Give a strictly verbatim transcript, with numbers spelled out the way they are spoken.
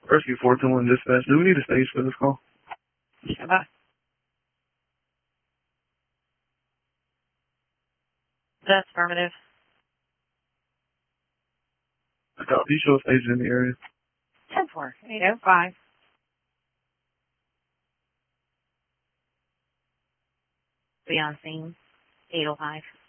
Rescue four two one dispatch. Do we need a stage for this call? Stand by. That's affirmative. I got you show a stage in the area. ten four eight oh five. Be on scene. eight oh five.